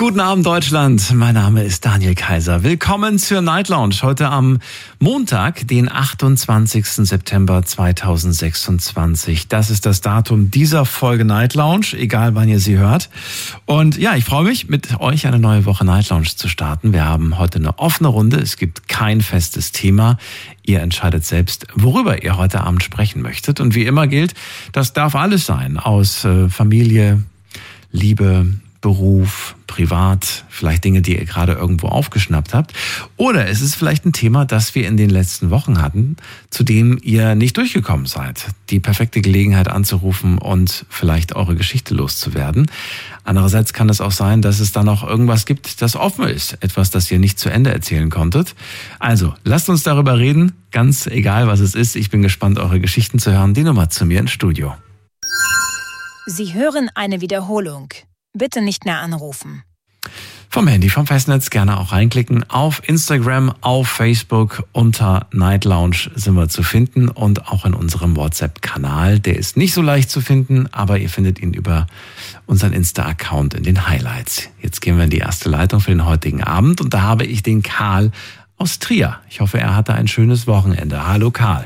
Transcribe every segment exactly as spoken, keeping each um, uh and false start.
Guten Abend, Deutschland. Mein Name ist Daniel Kaiser. Willkommen zur Night Lounge. Heute am Montag, den achtundzwanzigsten September zweitausendsechsundzwanzig. Das ist das Datum dieser Folge Night Lounge, egal wann ihr sie hört. Und ja, ich freue mich, mit euch eine neue Woche Night Lounge zu starten. Wir haben heute eine offene Runde. Es gibt kein festes Thema. Ihr entscheidet selbst, worüber ihr heute Abend sprechen möchtet. Und wie immer gilt, das darf alles sein. Aus äh, Familie, Liebe, Beruf, privat, vielleicht Dinge, die ihr gerade irgendwo aufgeschnappt habt. Oder es ist vielleicht ein Thema, das wir in den letzten Wochen hatten, zu dem ihr nicht durchgekommen seid. Die perfekte Gelegenheit anzurufen und vielleicht eure Geschichte loszuwerden. Andererseits kann es auch sein, dass es da noch irgendwas gibt, das offen ist. Etwas, das ihr nicht zu Ende erzählen konntet. Also, lasst uns darüber reden. Ganz egal, was es ist. Ich bin gespannt, eure Geschichten zu hören. Die Nummer zu mir ins Studio. Sie hören eine Wiederholung. Bitte nicht mehr anrufen. Vom Handy, vom Festnetz gerne auch reinklicken. Auf Instagram, auf Facebook unter Night Lounge sind wir zu finden und auch in unserem WhatsApp-Kanal. Der ist nicht so leicht zu finden, aber ihr findet ihn über unseren Insta-Account in den Highlights. Jetzt gehen wir in die erste Leitung für den heutigen Abend und da habe ich den Karl aus Trier. Ich hoffe, er hatte ein schönes Wochenende. Hallo Karl.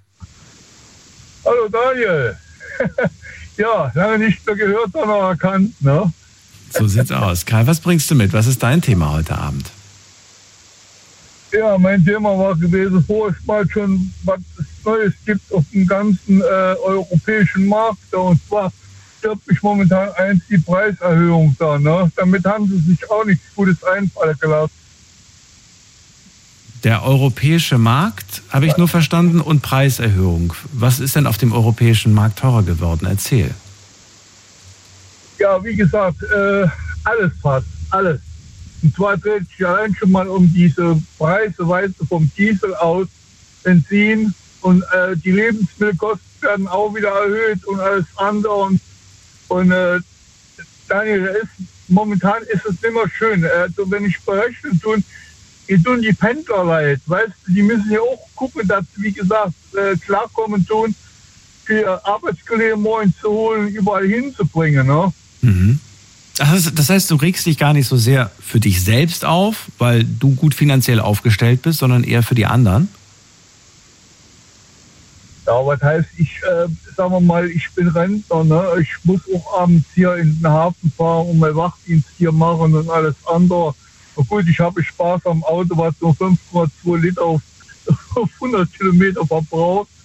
Hallo Daniel. Ja, lange nicht mehr gehört, sondern erkannt, ne? So sieht's aus. Karl, was bringst du mit? Was ist dein Thema heute Abend? Ja, mein Thema war gewesen, wo es mal schon was Neues gibt auf dem ganzen äh, europäischen Markt. Und zwar stört mich momentan eins die Preiserhöhung da, ne? Damit haben sie sich auch nichts Gutes einfallen gelassen. Der europäische Markt, habe ich nur verstanden, und Preiserhöhung. Was ist denn auf dem europäischen Markt teurer geworden? Erzähl. Ja, wie gesagt, äh, alles fast, alles. Und zwar dreht sich allein schon mal um diese Preise, weißt du, vom Diesel aus, Benzin und äh, die Lebensmittelkosten werden auch wieder erhöht und alles andere. Und, und äh, Daniel, ist, momentan ist es nicht mehr schön. Also wenn ich berechnen tue, die tun die Pendler leid, weißt du, die müssen ja auch gucken, dass sie, wie gesagt, äh, klarkommen tun, für Arbeitskollegen morgen zu holen, überall hinzubringen, ne? Mhm. Das heißt, du regst dich gar nicht so sehr für dich selbst auf, weil du gut finanziell aufgestellt bist, sondern eher für die anderen? Ja, was heißt, ich, äh, sagen wir mal, ich bin Rentner, ne? Ich muss auch abends hier in den Hafen fahren und meinen Wachdienst hier machen und alles andere. Na gut, ich habe Spaß am Auto, was nur fünf Komma zwei Liter auf, auf hundert Kilometer verbraucht.